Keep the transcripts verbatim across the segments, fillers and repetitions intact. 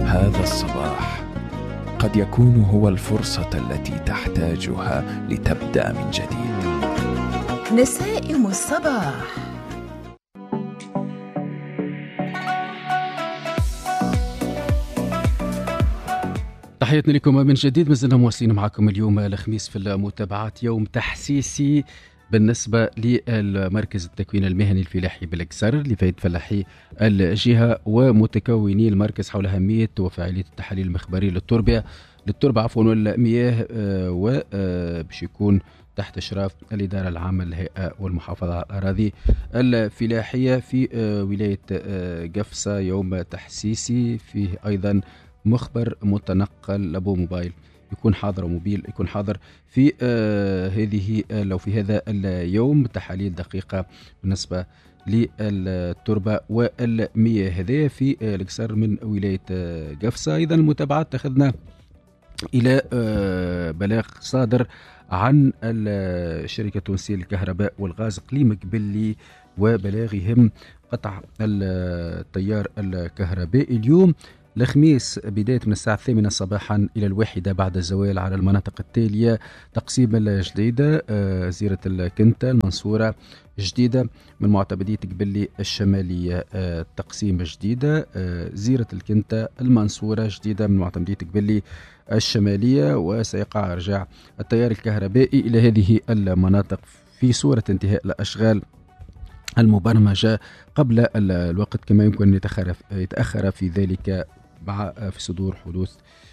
هذا الصباح قد يكون هو الفرصة التي تحتاجها لتبدأ من جديد. نسائم الصباح. تحياتنا لكم من جديد. مازلنا مواصلين معكم اليوم الخميس في المتابعة، يوم تحسيسي بالنسبة للمركز التكوين المهني الفلاحي بالكسر لفائدة فلاحي الجهة ومتكوني المركز حول أهمية وفاعلية التحاليل المخبرية للتربة للتربة عفوا والمياه، وباش يكون تحت إشراف الإدارة العامة للهيئة والمحافظة على الأراضي الفلاحية في ولاية قفصة. يوم تحسيسي فيه أيضا مخبر متنقل أبو موبايل يكون حاضر موبيل يكون حاضر في آه هذه آه لو في هذا اليوم تحاليل دقيقة بالنسبة للتربة والمياه. هذا في آه الكسر من ولاية آه قفصة. أيضا المتابعات تأخذنا إلى آه بلاغ صادر عن الشركة التونسية للكهرباء والغاز إقليم قبلي وبلاغهم قطع التيار الكهربائي اليوم الخميس بداية من الساعة الثامنة صباحا إلى الواحدة بعد الزوال على المناطق التالية: تقسيم الجديدة، زيرة الكنتة، المنصورة جديدة من معتمدية قبلي الشمالية، تقسيم جديدة، زيرة الكنتة، المنصورة جديدة من معتمدية قبلي الشمالية. وسيقع إرجاع التيار الكهربائي إلى هذه المناطق في صورة انتهاء الأشغال المبرمجة قبل الوقت، كما يمكن أن يتأخر في ذلك مع في صدور حدوث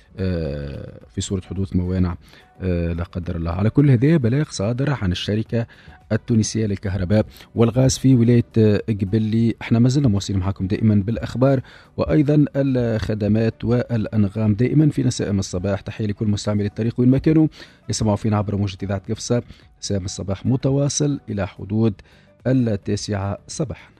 في صورة حدوث موانع لا قدر الله. على كل هذا بلاغ صادر عن الشركة التونسية للكهرباء والغاز في ولاية قبلي. احنا ما زلنا مواصلين معكم دائما بالأخبار وأيضا الخدمات والأنغام دائما في نسائم الصباح. تحية لكل مستعملي الطريق وين ما كانوا يسمعوا فينا عبر موجة إذاعة قفصة. نسائم الصباح متواصل إلى حدود التاسعة صباحا.